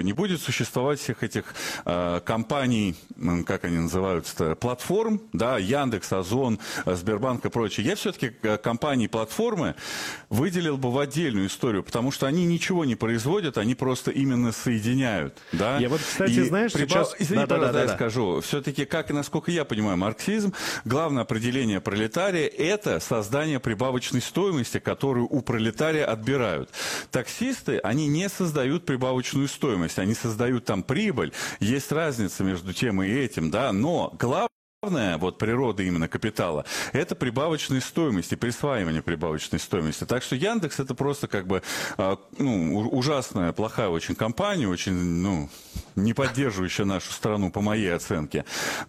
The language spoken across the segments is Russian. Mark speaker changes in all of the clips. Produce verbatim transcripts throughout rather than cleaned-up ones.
Speaker 1: не будет существовать всех этих э, компаний, как они называются, платформ, да, Яндекс, Озон, Сбербанк и прочее. Я все-таки компании, платформы выделил бы в отдельную историю, потому что они ничего не производят, они просто именно соединяют. Да?
Speaker 2: Я вот, кстати,
Speaker 1: и
Speaker 2: знаешь,
Speaker 1: прибав...
Speaker 2: сейчас...
Speaker 1: Извини,
Speaker 2: да,
Speaker 1: пожалуйста,
Speaker 2: да, да,
Speaker 1: я
Speaker 2: да.
Speaker 1: скажу. Все-таки, как и насколько я понимаю марксизм, главное определение пролетария – это создание прибавочной стоимости, которую у пролетария отбирают. Таксисты, они не создают прибавочную стоимость, они создают там прибыль. Есть разница между тем и этим, да, но главное... Главная вот природа именно капитала – это прибавочная стоимость и присваивание прибавочной стоимости. Так что Яндекс – это просто как бы ну, ужасная, плохая очень компания, очень ну, не поддерживающая нашу страну по моей оценке.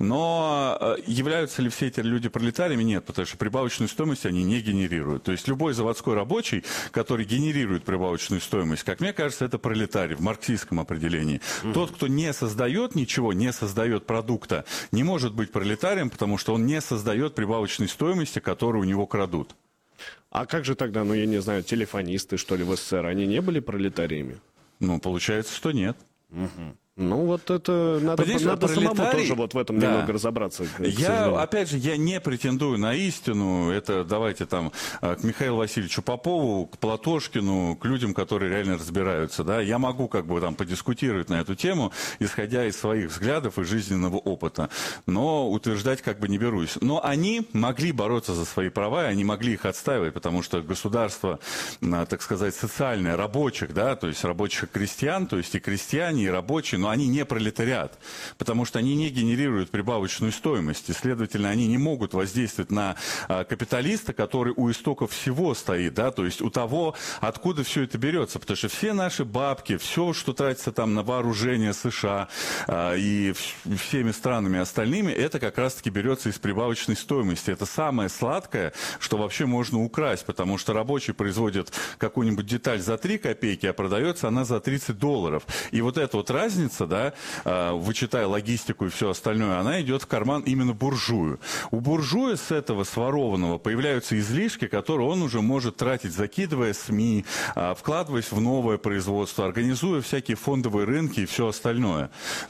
Speaker 1: Но являются ли все эти люди пролетариями? Нет, потому что прибавочную стоимость они не генерируют. То есть любой заводской рабочий, который генерирует прибавочную стоимость, как мне кажется, это пролетарий в марксистском определении. Mm-hmm. Тот, кто не создает ничего, не создает продукта, не может быть пролетарием, потому что он не создает прибавочной стоимости, которую у него крадут.
Speaker 2: А как же тогда, ну я не знаю, телефонисты, что ли, в СССР, они не были пролетариями?
Speaker 1: Ну, получается, что нет.
Speaker 2: Угу. Ну, вот это надо, надо самому тоже вот в этом да. немного разобраться.
Speaker 1: Я, опять же, я не претендую на истину. Это давайте там к Михаилу Васильевичу Попову, к Платошкину, к людям, которые реально разбираются. Да? Я могу как бы там подискутировать на эту тему, исходя из своих взглядов и жизненного опыта. Но утверждать как бы не берусь. Но они могли бороться за свои права, и они могли их отстаивать, потому что государство, так сказать, социальное, рабочих, да, то есть рабочих крестьян, то есть и крестьяне, и рабочие, но они не пролетариат, потому что они не генерируют прибавочную стоимость, и, следовательно, они не могут воздействовать на а, капиталиста, который у истоков всего стоит, да, то есть у того, откуда все это берется, потому что все наши бабки, все, что тратится там на вооружение США а, и всеми странами остальными, это как раз-таки берется из прибавочной стоимости. Это самое сладкое, что вообще можно украсть, потому что рабочий производит какую-нибудь деталь за три копейки, а продается она за тридцать долларов. И вот эта вот разница, да, вычитая логистику и все остальное, она идет в карман именно буржую. У буржуя с этого сворованного появляются излишки, которые он уже может тратить, закидывая СМИ, вкладываясь в новое производство, организуя всякие фондовые рынки и все остальное.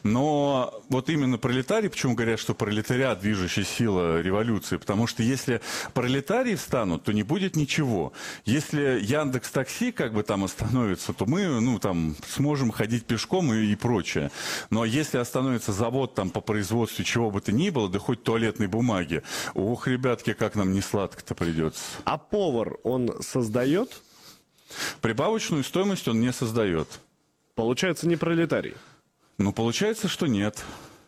Speaker 1: Но вот именно пролетарий, почему говорят, что пролетариат движущая сила революции, потому что если пролетарии встанут, то не будет ничего. Если Яндекс.Такси как бы там остановится, то мы ну, там, сможем ходить пешком и, и прочее. Но если остановится завод там по производству чего бы то ни было, да хоть туалетной бумаги, ох, ребятки, как нам не сладко-то придется.
Speaker 2: А повар, он создает?
Speaker 1: Прибавочную стоимость он не создает.
Speaker 2: Получается, не пролетарий?
Speaker 1: Ну, получается, что нет.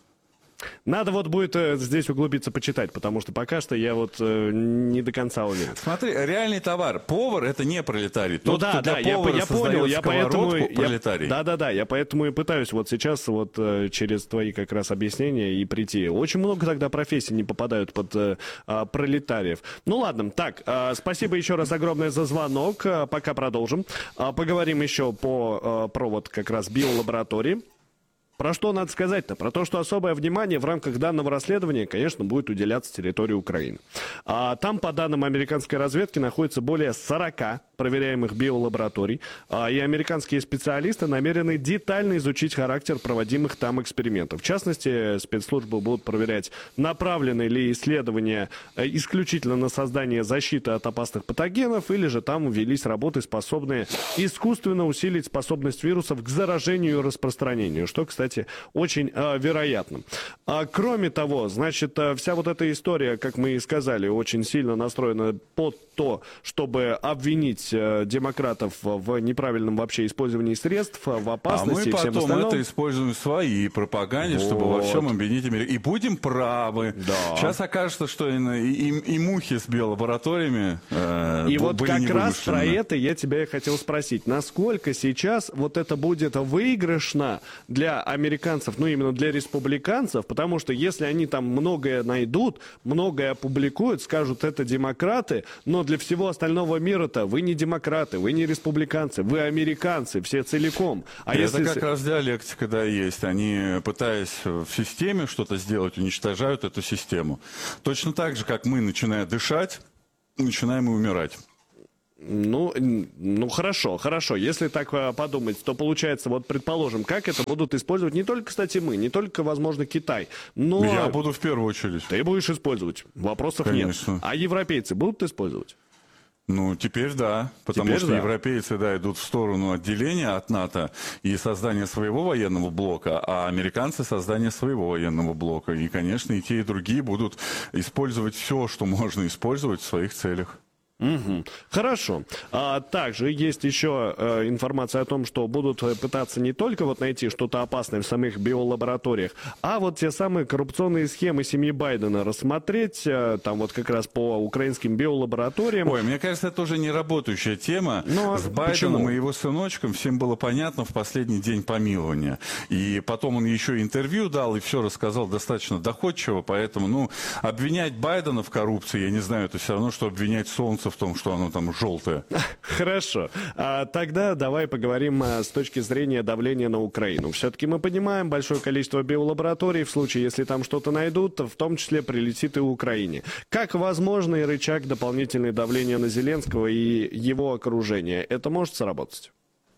Speaker 2: Надо вот будет э, здесь углубиться, почитать, потому что пока что я вот э, не до конца уверен.
Speaker 1: Смотри, реальный товар. Повар – это не пролетарий. Тот,
Speaker 2: ну да,
Speaker 1: кто для
Speaker 2: да, я, я понял, я поэтому,
Speaker 1: пролетарий.
Speaker 2: Да, да, да, я поэтому и пытаюсь вот сейчас вот э, через твои как раз объяснения и прийти. Очень много тогда профессий не попадают под э, э, пролетариев. Ну ладно, так, э, спасибо еще раз огромное за звонок. Э, пока продолжим. Э, поговорим еще по, э, про вот как раз биолаборатории. Про что надо сказать-то? Про то, что особое внимание в рамках данного расследования, конечно, будет уделяться территории Украины. А там, по данным американской разведки, находится более сорока проверяемых биолабораторий, а, и американские специалисты намерены детально изучить характер проводимых там экспериментов. В частности, спецслужбы будут проверять, направлены ли исследования исключительно на создание защиты от опасных патогенов, или же там велись работы, способные искусственно усилить способность вирусов к заражению и распространению, что, кстати, очень э, вероятно. А, кроме того, значит, вся вот эта история, как мы и сказали, очень сильно настроена под то, чтобы обвинить э, демократов в неправильном вообще использовании средств, в опасности
Speaker 1: а
Speaker 2: и всем остальном.
Speaker 1: А мы потом это используем в своей пропаганде, вот. Чтобы во всем обвинить Америку. И будем правы. Да. Сейчас окажется, что и, и, и мухи с биолабораториями э,
Speaker 2: И вот как раз
Speaker 1: про
Speaker 2: это я тебя и хотел спросить. Насколько сейчас вот это будет выигрышно для американцев, ну именно для республиканцев, потому что если они там многое найдут, многое опубликуют, скажут, это демократы, но для всего остального мира-то вы не демократы, вы не республиканцы, вы американцы, все целиком. А
Speaker 1: это
Speaker 2: если...
Speaker 1: как раз диалектика, да, есть. Они, пытаясь в системе что-то сделать, уничтожают эту систему. Точно так же, как мы, начиная дышать, начинаем и умирать.
Speaker 2: Ну, ну хорошо, хорошо. Если так а, подумать, то получается, вот предположим, как это будут использовать не только, кстати, мы, не только, возможно, Китай, но...
Speaker 1: Я буду в первую очередь.
Speaker 2: Ты будешь использовать, вопросов
Speaker 1: Конечно.
Speaker 2: нет. А европейцы будут использовать?
Speaker 1: Ну, теперь да, потому
Speaker 2: Теперь
Speaker 1: что
Speaker 2: да.
Speaker 1: европейцы, да, идут в сторону отделения от НАТО и создания своего военного блока, а американцы создания своего военного блока. И, конечно, и те, и другие будут использовать все, что можно использовать в своих целях.
Speaker 2: Угу. Хорошо. А также есть еще э, информация о том, что будут пытаться не только вот найти что-то опасное в самих биолабораториях, а вот те самые коррупционные схемы семьи Байдена рассмотреть, э, там вот как раз по украинским биолабораториям.
Speaker 1: Ой, мне кажется, это тоже не работающая тема.
Speaker 2: Но
Speaker 1: с Байденом
Speaker 2: почему?
Speaker 1: и его сыночком всем было понятно в последний день помилования. И потом он еще интервью дал и все рассказал достаточно доходчиво, поэтому, ну, обвинять Байдена в коррупции, я не знаю, это все равно, что обвинять Солнце в том, что оно там желтое.
Speaker 2: Хорошо. А тогда давай поговорим а, с точки зрения давления на Украину. Все-таки мы понимаем, большое количество биолабораторий, в случае, если там что-то найдут, в том числе прилетит и Украине. Как возможный рычаг дополнительного давления на Зеленского и его окружение? Это может сработать?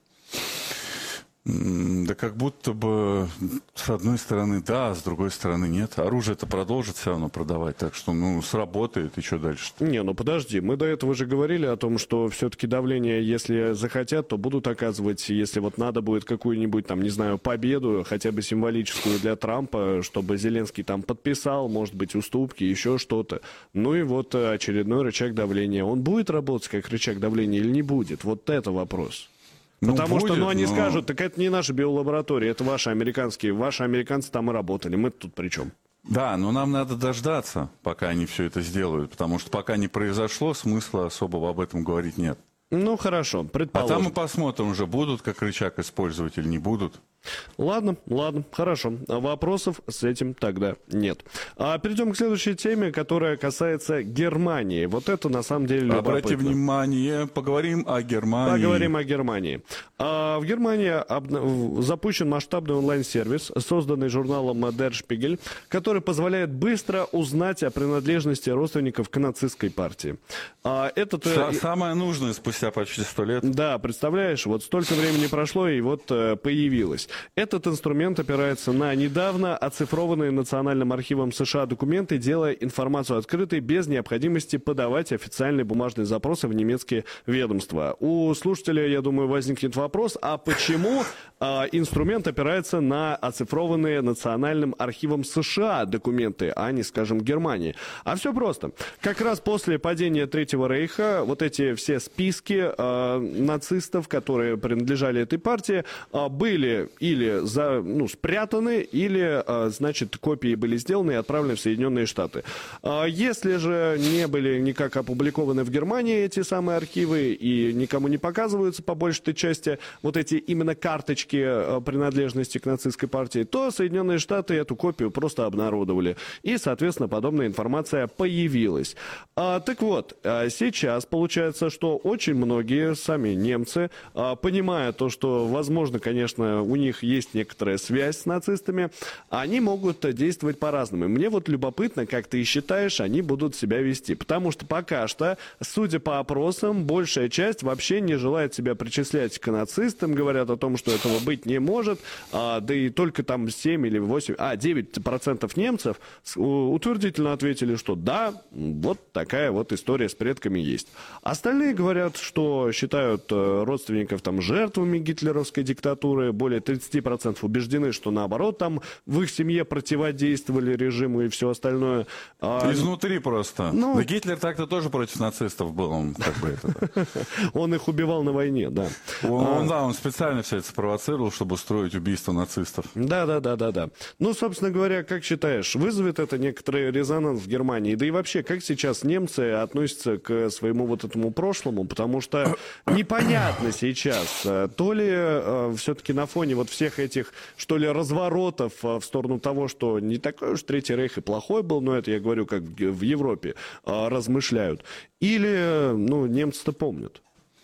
Speaker 1: Да как будто бы с одной стороны да, а с другой стороны нет. Оружие-то продолжит все равно продавать, так что, ну, сработает, и что дальше?
Speaker 2: Не, ну подожди, мы до этого же говорили о том, что все-таки давление, если захотят, то будут оказывать, если вот надо будет какую-нибудь там, не знаю, победу, хотя бы символическую для Трампа, чтобы Зеленский там подписал, может быть, уступки, еще что-то. Ну и вот очередной рычаг давления. Он будет работать как рычаг давления или не будет? Вот это вопрос.
Speaker 1: Ну,
Speaker 2: Потому
Speaker 1: будет,
Speaker 2: что, ну, они
Speaker 1: но...
Speaker 2: скажут, так это не наши биолаборатории, это ваши американские, ваши американцы там и работали, мы тут при чем?
Speaker 1: Да, но нам надо дождаться, пока они все это сделают, потому что пока не произошло, смысла особого об этом говорить нет.
Speaker 2: Ну, хорошо,
Speaker 1: А
Speaker 2: предположим.
Speaker 1: там мы посмотрим, уже будут как рычаг использовать или не будут.
Speaker 2: Ладно, ладно, хорошо. Вопросов с этим тогда нет. А перейдем к следующей теме, которая касается Германии. Вот это на самом деле любопытно.
Speaker 1: Обратите внимание, поговорим о Германии.
Speaker 2: Поговорим о Германии. А в Германии обна- запущен масштабный онлайн-сервис, созданный журналом Der Spiegel, который позволяет быстро узнать о принадлежности родственников к нацистской партии. А этот...
Speaker 1: Са- Самое нужное спустя почти сто лет.
Speaker 2: Да, представляешь, вот столько времени прошло, и вот э, появилось. Этот инструмент опирается на недавно оцифрованные Национальным архивом США документы, делая информацию открытой без необходимости подавать официальные бумажные запросы в немецкие ведомства. У слушателя, я думаю, возникнет вопрос, а почему э, инструмент опирается на оцифрованные Национальным архивом США документы, а не, скажем, Германии? А все просто. Как раз после падения Третьего Рейха вот эти все списки э, нацистов, которые принадлежали этой партии, э, были или за, ну, спрятаны, или, э, значит, копии были сделаны и отправлены в Соединенные Штаты. Э, если же не были никак опубликованы в Германии эти самые архивы и никому не показываются по большей части вот эти именно карточки э, принадлежности к нацистской партии, то Соединенные Штаты эту копию просто обнародовали. И, соответственно, подобная информация появилась. А, так вот, а сейчас получается, что очень многие сами немцы, а, понимая то, что, возможно, конечно, у них есть некоторая связь с нацистами, они могут действовать по-разному. Мне вот любопытно, как ты считаешь, они будут себя вести. Потому что пока что, судя по опросам, большая часть вообще не желает себя причислять к нацистам, говорят о том, что этого быть не может, а, да и только там семь или восемь, а, девять процентов немцев утвердительно ответили, что да, вот такая вот история с предками есть. Остальные говорят, что считают родственников там жертвами гитлеровской диктатуры, более тридцать процентов убеждены, что наоборот там в их семье противодействовали режиму и все остальное.
Speaker 1: Изнутри просто.
Speaker 2: Ну,
Speaker 1: да Гитлер так-то тоже против нацистов был, он как бы это...
Speaker 2: Он их убивал на войне, да.
Speaker 1: Он, да, он специально все это спровоцировал, чтобы устроить убийство нацистов.
Speaker 2: Да, да, да, да, да. Ну, собственно говоря, как считаешь, вызовет это некоторый резонанс в Германии? Да и вообще, как сейчас немцы относятся к своему вот этому прошлому? Потому что непонятно сейчас, то ли э, все-таки на фоне вот всех этих, что ли, разворотов э, в сторону того, что не такой уж Третий Рейх и плохой был, но это я говорю, как в Европе, э, размышляют. Или, ну, немцы-то помнят.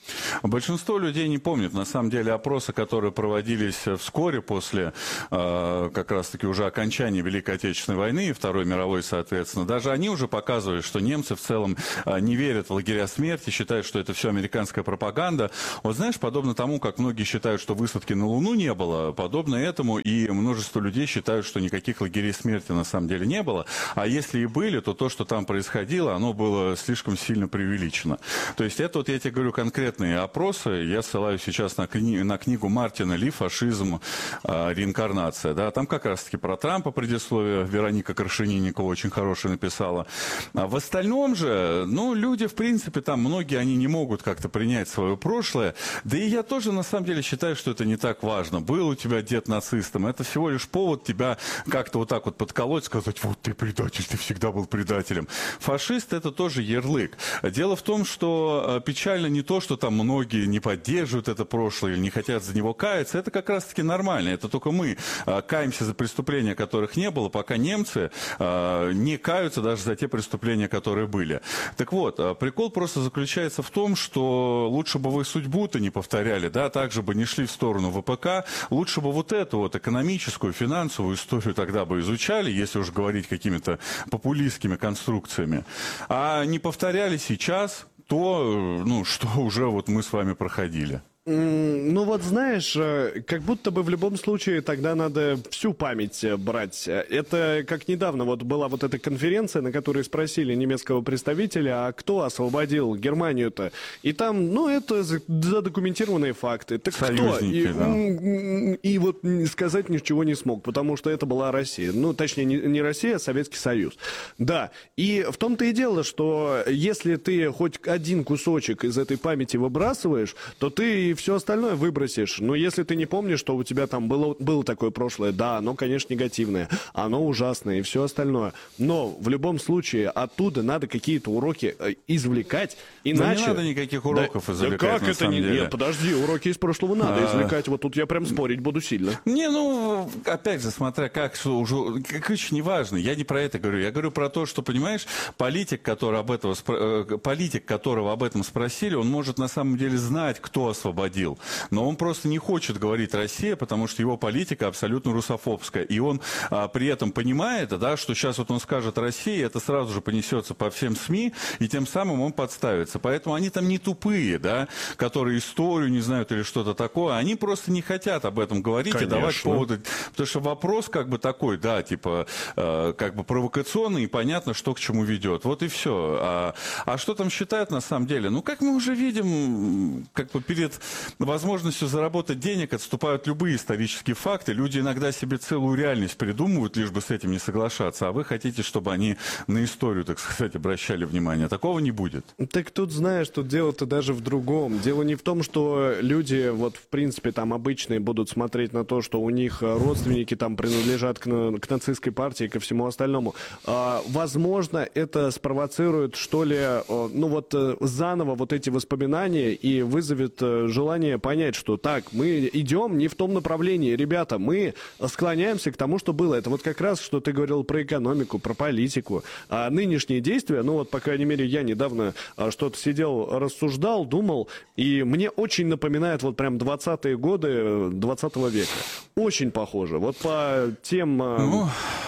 Speaker 1: Большинство людей не помнит, на самом деле, опросы, которые проводились вскоре после э, как раз-таки уже окончания Великой Отечественной войны и Второй мировой, соответственно, даже они уже показывают, что немцы в целом э, не верят в лагеря смерти, считают, что это все американская пропаганда. Вот знаешь, подобно тому, как многие считают, что высадки на Луну не было, подобно этому и множество людей считают, что никаких лагерей смерти на самом деле не было. А если и были, то то, что там происходило, оно было слишком сильно преувеличено. То есть это вот я тебе говорю конкретно опросы. Я ссылаюсь сейчас на, кни на книгу Мартина Ли «Фашизм. Э, реинкарнация». Да, там как раз-таки про Трампа предисловие Вероника Крашенинникова очень хорошее написала. А в остальном же, ну, люди, в принципе, там многие, они не могут как-то принять свое прошлое. Да и я тоже, на самом деле, считаю, что это не так важно. Был у тебя дед нацистом. Это всего лишь повод тебя как-то вот так вот подколоть, сказать, вот ты предатель, ты всегда был предателем. Фашист – это тоже ярлык. Дело в том, что печально не то, что там многие не поддерживают это прошлое или не хотят за него каяться, это как раз-таки нормально. Это только мы а, каемся за преступления, которых не было, пока немцы а, не каются даже за те преступления, которые были. Так вот, а, прикол просто заключается в том, что лучше бы вы судьбу-то не повторяли, да, также бы не шли в сторону ВПК, лучше бы вот эту вот экономическую, финансовую историю тогда бы изучали, если уж говорить какими-то популистскими конструкциями, а не повторяли сейчас то, ну, что уже вот мы с вами проходили.
Speaker 2: Ну вот знаешь, как будто бы в любом случае тогда надо всю память брать. Это как недавно вот была вот эта конференция, на которой спросили немецкого представителя, а кто освободил Германию-то? И там, ну это задокументированные факты. Так кто? И, да. и вот сказать ничего не смог, потому что это была Россия. Ну точнее не, не Россия, а Советский Союз. Да, и в том-то и дело, что если ты хоть один кусочек из этой памяти выбрасываешь, то ты и все остальное выбросишь. Но если ты не помнишь, что у тебя там было, было такое прошлое, да, оно, конечно, негативное, оно ужасное и все остальное. Но в любом случае оттуда надо какие-то уроки извлекать, иначе...
Speaker 1: Да не надо никаких уроков да, извлекать,
Speaker 2: да как
Speaker 1: на
Speaker 2: это
Speaker 1: самом
Speaker 2: не...
Speaker 1: деле.
Speaker 2: Нет, подожди, уроки из прошлого надо
Speaker 1: а...
Speaker 2: извлекать. Вот тут я прям спорить буду сильно.
Speaker 1: Не, ну, опять же, смотря как, что уже... Ключ не важно, я не про это говорю. Я говорю про то, что, понимаешь, политик, который об этом, политик, которого об этом спросили, он может на самом деле знать, кто освободил. Но он просто не хочет говорить «Россия», потому что его политика абсолютно русофобская. И он а, при этом понимает, да, что сейчас вот он скажет «Россия», это сразу же понесется по всем СМИ, и тем самым он подставится. Поэтому они там не тупые, да, которые историю не знают или что-то такое. Они просто не хотят об этом говорить. Конечно. И давать поводы. Потому что вопрос как бы такой, да, типа, э, как бы провокационный, и понятно, что к чему ведет. Вот и все. А, а что там считают на самом деле? Ну, как мы уже видим, как бы перед возможностью заработать денег отступают любые исторические факты. Люди иногда себе целую реальность придумывают, лишь бы с этим не соглашаться. А вы хотите, чтобы они на историю, так сказать, обращали внимание. Такого не будет.
Speaker 2: Так тут, знаешь, тут дело-то даже в другом. Дело не в том, что люди, вот, в принципе, там, обычные будут смотреть на то, что у них родственники там принадлежат к, к нацистской партии и ко всему остальному. А, возможно, это спровоцирует, что ли, ну вот, заново вот эти воспоминания и вызовет желание желание понять, что так, мы идем не в том направлении, ребята, мы склоняемся к тому, что было. Это вот как раз, что ты говорил про экономику, про политику. А нынешние действия, ну вот, по крайней мере, я недавно что-то сидел, рассуждал, думал, и мне очень напоминает вот прям двадцатые годы двадцатого века. Очень похоже. Вот по тем...
Speaker 1: Ну...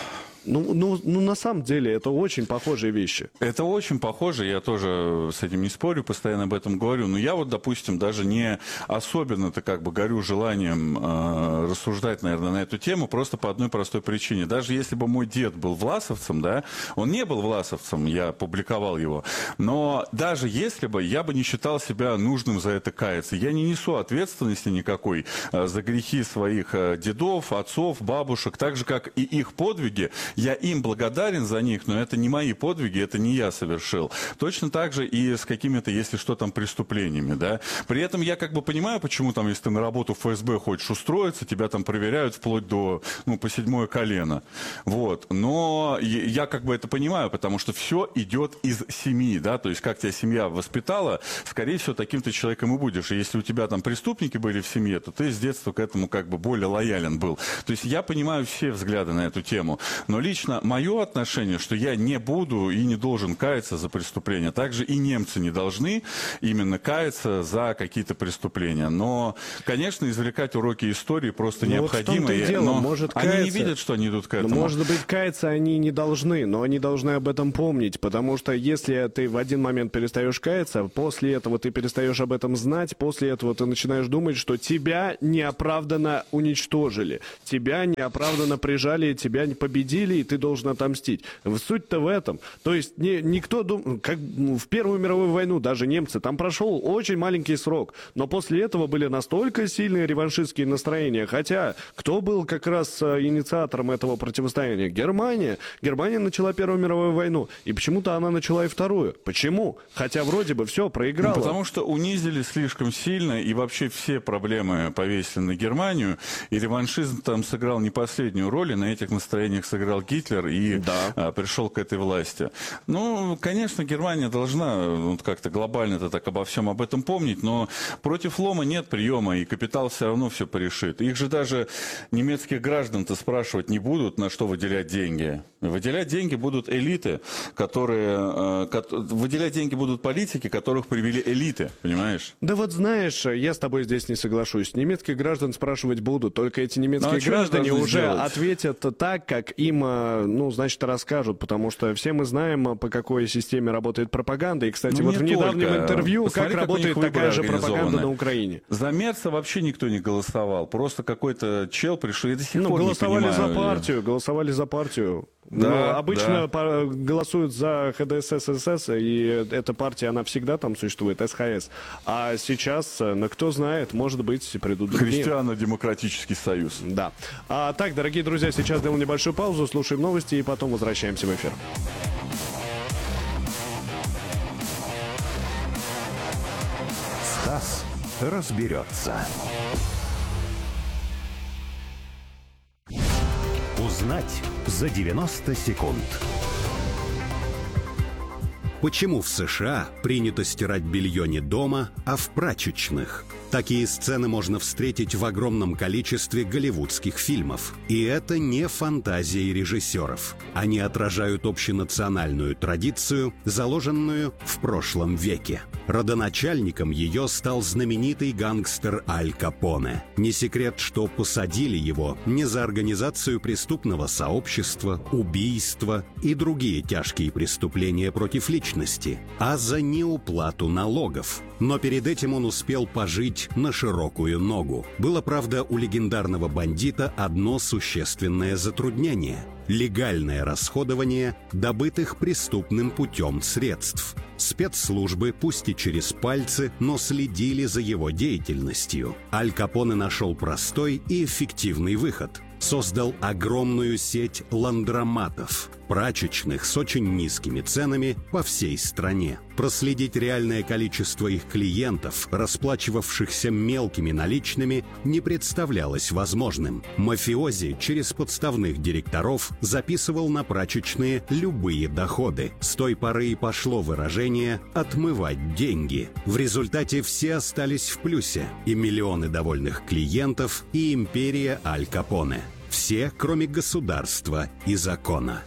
Speaker 2: Ну, ну, ну, на самом деле, это очень похожие вещи.
Speaker 1: Это очень похоже, я тоже с этим не спорю, постоянно об этом говорю. Но я вот, допустим, даже не особенно-то как бы горю желанием э, рассуждать, наверное, на эту тему, просто по одной простой причине. Даже если бы мой дед был власовцем, да, он не был власовцем, я публиковал его, но даже если бы, я бы не считал себя нужным за это каяться. Я не несу ответственности никакой э, за грехи своих э, дедов, отцов, бабушек, так же, как и их подвиги. Я им благодарен за них, но это не мои подвиги, это не я совершил. Точно так же и с какими-то, если что, там, преступлениями, да. При этом я как бы понимаю, почему там, если ты на работу в ФСБ хочешь устроиться, тебя там проверяют вплоть до, ну, по седьмое колено. Вот. Но я как бы это понимаю, потому что все идет из семьи, да, то есть как тебя семья воспитала, скорее всего, таким ты человеком и будешь. И если у тебя там преступники были в семье, то ты с детства к этому как бы более лоялен был. То есть я понимаю все взгляды на эту тему. Но лично мое отношение, что я не буду и не должен каяться за преступления. Также и немцы не должны именно каяться за какие-то преступления. Но, конечно, извлекать уроки истории просто
Speaker 2: ну,
Speaker 1: необходимо.
Speaker 2: Вот и дело.
Speaker 1: Но
Speaker 2: Может,
Speaker 1: они
Speaker 2: каяться...
Speaker 1: не видят, что они идут к этому.
Speaker 2: Ну, может быть, каяться они не должны, но они должны об этом помнить. Потому что если ты в один момент перестаешь каяться, после этого ты перестаешь об этом знать, после этого ты начинаешь думать, что тебя неоправданно уничтожили, тебя неоправданно прижали, тебя не победили, и ты должен отомстить. Суть-то в этом. То есть не, никто думал, как в Первую мировую войну даже немцы, там прошел очень маленький срок, но после этого были настолько сильные реваншистские настроения. Хотя, кто был как раз инициатором этого противостояния? Германия. Германия начала Первую мировую войну, и почему-то она начала и Вторую. Почему? Хотя вроде бы все проиграла.
Speaker 1: Ну, потому что унизили слишком сильно, и вообще все проблемы повесили на Германию, и реваншизм там сыграл не последнюю роль, и на этих настроениях сыграл Гитлер и да. а, пришел к этой власти. Ну, конечно, Германия должна вот, как-то глобально-то так обо всем об этом помнить, но против лома нет приема, и капитал все равно все порешит. Их же даже немецких граждан-то спрашивать не будут, на что выделять деньги. Выделять деньги будут элиты, которые... Э, выделять деньги будут политики, которых привели элиты, понимаешь?
Speaker 2: Да вот знаешь, я с тобой здесь не соглашусь. Немецких граждан спрашивать будут, только эти немецкие ну, а граждане уже сделать? Ответят так, как им, ну, значит, расскажут, потому что все мы знаем, по какой системе работает пропаганда. И, кстати, ну, вот в недавнем только. интервью, Посмотри, как, как работает такая же пропаганда на Украине.
Speaker 1: За Мерца вообще никто не голосовал. Просто какой-то чел пришел и до сих
Speaker 2: ну,
Speaker 1: пор
Speaker 2: голосовали
Speaker 1: не понимаю.
Speaker 2: за партию, голосовали за партию.
Speaker 1: Да,
Speaker 2: Но обычно
Speaker 1: да.
Speaker 2: голосуют за ХДС-ССС, и эта партия, она всегда там существует, СХС. А сейчас, ну, кто знает, может быть, придут другие.
Speaker 1: Христиано-демократический союз.
Speaker 2: Да. А, так, дорогие друзья, сейчас сделаем небольшую паузу, слушаем новости, и потом возвращаемся в эфир.
Speaker 3: Стас разберется. Узнать за девяносто секунд. Почему в США принято стирать белье не дома, а в прачечных? Такие сцены можно встретить в огромном количестве голливудских фильмов. И это не фантазии режиссеров. Они отражают общенациональную традицию, заложенную в прошлом веке. Родоначальником ее стал знаменитый гангстер Аль Капоне. Не секрет, что посадили его не за организацию преступного сообщества, убийства и другие тяжкие преступления против личности, а за неуплату налогов. Но перед этим он успел пожить на широкую ногу. Было, правда, у легендарного бандита одно существенное затруднение – легальное расходование добытых преступным путем средств. Спецслужбы, пусть и через пальцы, но следили за его деятельностью. Аль Капоне нашел простой и эффективный выход. Создал огромную сеть ландроматов, прачечных с очень низкими ценами по всей стране. Проследить реальное количество их клиентов, расплачивавшихся мелкими наличными, не представлялось возможным. Мафиози через подставных директоров записывал на прачечные любые доходы. С той поры и пошло выражение «отмывать деньги». В результате все остались в плюсе. И миллионы довольных клиентов, и империя Аль Капоне. Все, кроме государства и закона.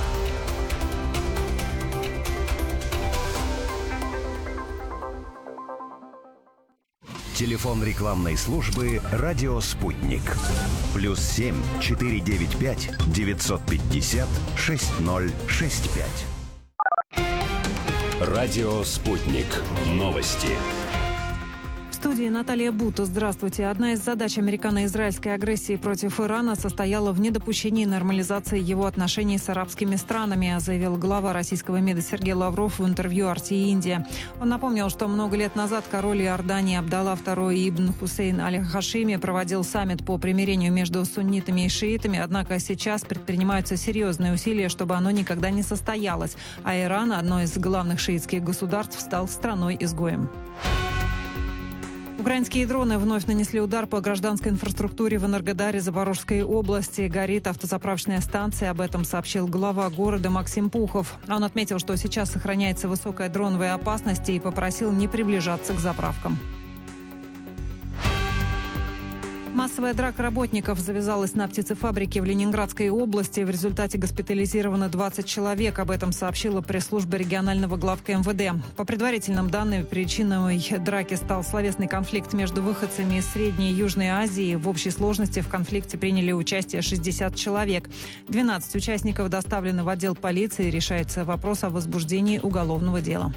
Speaker 3: Телефон рекламной службы «Радио Спутник». Плюс семь четыре девять пять девятьсот пятьдесят шесть ноль шесть пять. Радио Спутник. Новости.
Speaker 4: В студии Наталья Бута. Здравствуйте. Одна из задач американо-израильской агрессии против Ирана состояла в недопущении нормализации его отношений с арабскими странами, заявил глава российского МИДа Сергей Лавров в интервью ар ти и Индия. Он напомнил, что много лет назад король Иордании Абдалла второй Ибн Хусейн аль-Хашими проводил саммит по примирению между суннитами и шиитами, однако сейчас предпринимаются серьезные усилия, чтобы оно никогда не состоялось, а Иран, одно из главных шиитских государств, стал страной-изгоем. Украинские дроны вновь нанесли удар по гражданской инфраструктуре в Энергодаре Запорожской области. Горит автозаправочная станция. Об этом сообщил глава города Максим Пухов. Он отметил, что сейчас сохраняется высокая дроновая опасность и попросил не приближаться к заправкам. Массовая драка работников завязалась на птицефабрике в Ленинградской области. В результате госпитализировано двадцать человек. Об этом сообщила пресс-служба регионального главка эм вэ дэ. По предварительным данным, причиной драки стал словесный конфликт между выходцами из Средней и Южной Азии. В общей сложности в конфликте приняли участие шестьдесят человек. двенадцать участников доставлены в отдел полиции. Решается вопрос о возбуждении уголовного дела.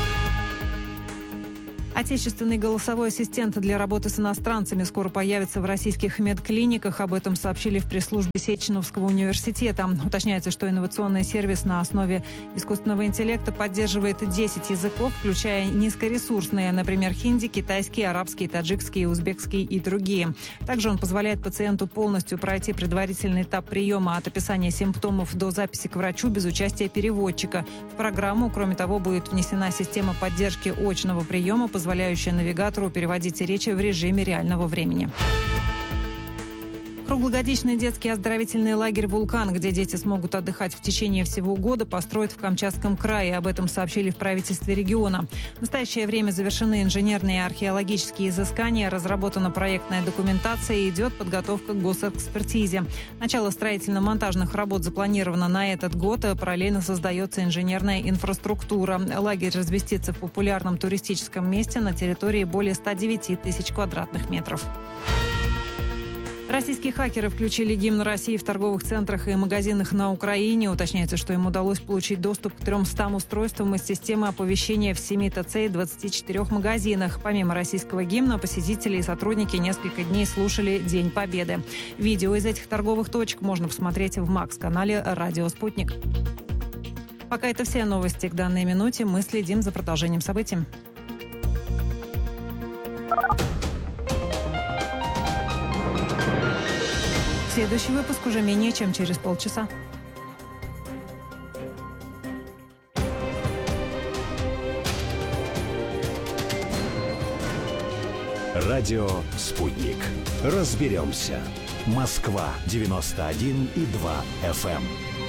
Speaker 4: Отечественный голосовой ассистент для работы с иностранцами скоро появится в российских медклиниках. Об этом сообщили в пресс-службе Сеченовского университета. Уточняется, что инновационный сервис на основе искусственного интеллекта поддерживает десять языков, включая низкоресурсные, например, хинди, китайский, арабский, таджикский, узбекский и другие. Также он позволяет пациенту полностью пройти предварительный этап приема от описания симптомов до записи к врачу без участия переводчика. В программу, кроме того, будет внесена система поддержки очного приема, позволяющая навигатору переводить речи в режиме реального времени. Круглогодичный детский оздоровительный лагерь «Вулкан», где дети смогут отдыхать в течение всего года, построят в Камчатском крае. Об этом сообщили в правительстве региона. В настоящее время завершены инженерные и археологические изыскания, разработана проектная документация и идет подготовка к госэкспертизе. Начало строительно-монтажных работ запланировано на этот год. Параллельно создается инженерная инфраструктура. Лагерь разместится в популярном туристическом месте на территории более ста девяти тысяч квадратных метров. Российские хакеры включили гимн России в торговых центрах и магазинах на Украине. Уточняется, что им удалось получить доступ к трёмстам устройствам из системы оповещения в семи тэ цэ и двадцати четырёх магазинах. Помимо российского гимна, посетители и сотрудники несколько дней слушали День Победы. Видео из этих торговых точек можно посмотреть в Макс-канале «Радио Спутник». Пока это все новости к данной минуте. Мы следим за продолжением событий. Следующий выпуск уже менее чем через полчаса.
Speaker 3: Радио «Спутник». Разберемся. Москва девяносто один и два эф эм.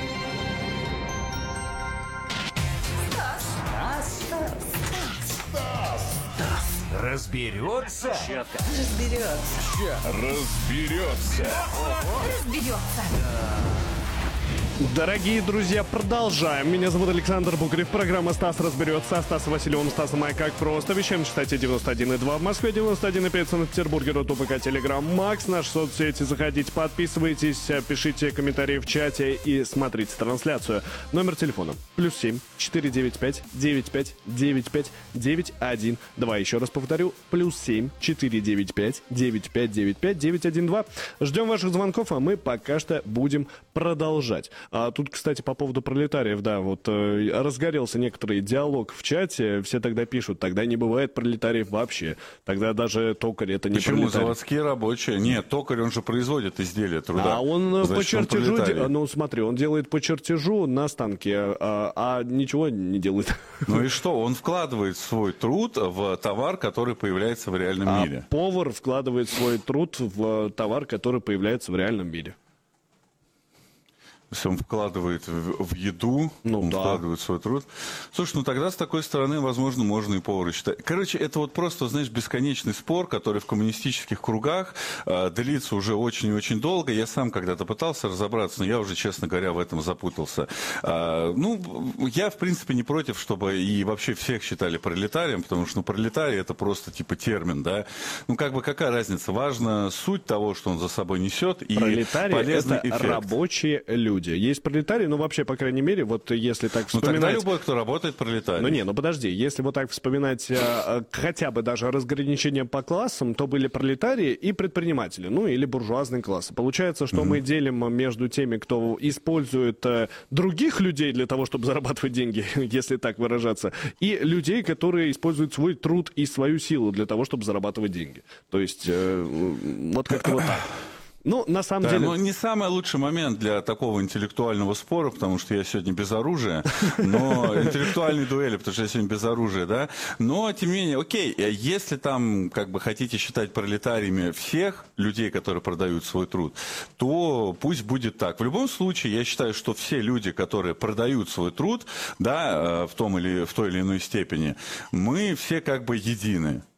Speaker 5: Разберется?
Speaker 6: Разберется.
Speaker 5: Разберется.
Speaker 6: Разберется.
Speaker 2: Дорогие друзья, продолжаем. Меня зовут Александр Букарев. Программа «Стас разберется». Стас Васильевым, Стаса Май, как просто. Вещаем в штате девяносто один и два в Москве, девяносто один и пять в Санкт-Петербурге, РутУПК, Телеграм, Макс. Наши соцсети. Заходите, подписывайтесь, пишите комментарии в чате и смотрите трансляцию. Номер телефона плюс семь четыре девять пять девять пять девять пять девять один два. Еще раз повторю, плюс семь четыре девять пять девять пять девять пять девять один два. Ждем ваших звонков, а мы пока что будем продолжать. А тут, кстати, по поводу пролетариев, да, вот э, разгорелся некоторый диалог в чате, все тогда пишут, тогда не бывает пролетариев вообще, тогда даже токарь это не
Speaker 1: Почему?
Speaker 2: пролетарий.
Speaker 1: Заводские рабочие? Нет, токарь, он же производит изделия труда.
Speaker 2: А он
Speaker 1: Значит,
Speaker 2: по чертежу,
Speaker 1: он
Speaker 2: де... ну смотри, он делает по чертежу на станке, а, а ничего не делает.
Speaker 1: Ну и что? Он вкладывает свой труд в товар, который появляется в реальном
Speaker 2: А
Speaker 1: мире.
Speaker 2: повар вкладывает свой труд в товар, который появляется в реальном мире.
Speaker 1: Если он вкладывает в, в еду,
Speaker 2: Ну
Speaker 1: он
Speaker 2: да.
Speaker 1: вкладывает свой труд. Слушай, ну тогда с такой стороны, возможно, можно и повара считать. Короче, это вот просто, знаешь, бесконечный спор, который в коммунистических кругах э, длится уже очень и очень долго. Я сам когда-то пытался разобраться, но я уже, честно говоря, в этом запутался. Э, ну, я, в принципе, не против, чтобы и вообще всех считали пролетарием, потому что, ну, пролетарий это просто типа термин, да. Ну, как бы какая разница? Важна суть того, что он за собой несет, и
Speaker 2: Пролетарии
Speaker 1: полезный
Speaker 2: это
Speaker 1: эффект.
Speaker 2: рабочие люди. Есть пролетарии, ну вообще, по крайней мере, вот если так
Speaker 1: Ну
Speaker 2: вспоминать...
Speaker 1: тогда любой, кто работает, пролетарий.
Speaker 2: Ну не, ну подожди, если вот так вспоминать э, хотя бы даже разграничение по классам, то были пролетарии и предприниматели, ну или буржуазный класс. Получается, что mm-hmm. мы делим между теми, кто использует э, других людей для того, чтобы зарабатывать деньги, если так выражаться, и людей, которые используют свой труд и свою силу для того, чтобы зарабатывать деньги. То есть э, вот как-то вот так. Ну, на самом
Speaker 1: Да,
Speaker 2: деле...
Speaker 1: но не самый лучший момент для такого интеллектуального спора, потому что я сегодня без оружия, но интеллектуальной дуэли, потому что я сегодня без оружия, да. Но, тем не менее, окей, если там, как бы, хотите считать пролетариями всех людей, которые продают свой труд, то пусть будет так. В любом случае, я считаю, что все люди, которые продают свой труд, да, в том или в той или иной степени, мы все как бы едины.